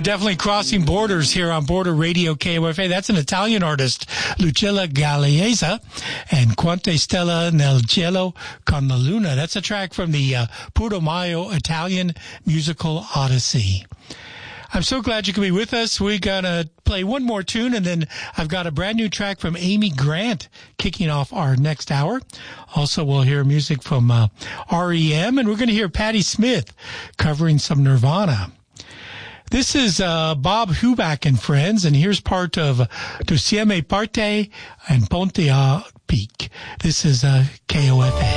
definitely crossing borders here on Border Radio KOFA. That's an Italian artist, Lucilla Galeazza, and Quante Stella nel cielo con la luna. That's a track from the Putumayo Italian musical Odyssey. I'm so glad you could be with us. We're going to play one more tune, and then I've got a brand new track from Amy Grant kicking off our next hour. Also, we'll hear music from REM, and we're going to hear Patti Smith covering some Nirvana. This is Bob Huback and Friends, and here's part of Tu sieme parte and Ponte a Peak. This is KOFA.